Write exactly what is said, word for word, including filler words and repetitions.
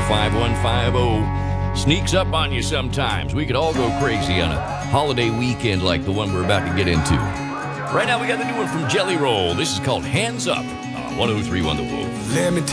five one five zero sneaks up on you sometimes. We could all go crazy on a holiday weekend like the one we're about to get into. Right now, we got the new one from Jelly Roll. This is called Hands Up on one oh three point one The Wolf. Let me